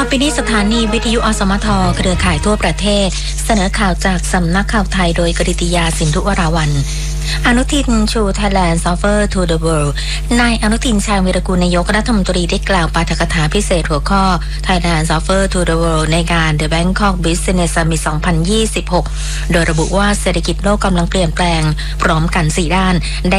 อไปนี้สถานีวิทยุอสมทเครือข่ายทั่วประเทศเสนอข่าวจากสำนักข่าวไทยโดยกฤติยาสินธุวราวัลย์อนุทินชู Thailand Offer to the World นายอนุทินชาญวีรกูลนายกรัฐมนตรีได้กล่าวปาฐกถาพิเศษหัวข้อ Thailand Offer to the World ในงาน The Bangkok Business Summit 2026 โดยระบุว่าเศรษฐกิจโลกกำลังเปลี่ยนแปลงพร้อมกัน4ด้านได้